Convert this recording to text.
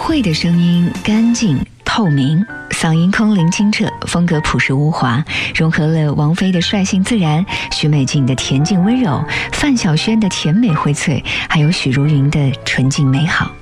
慧的声音干净透明，嗓音空灵清澈，风格朴实无华，融合了王菲的率性自然、许美静的恬静温柔、范晓萱的甜美荟萃，还有许茹芸的纯净美好。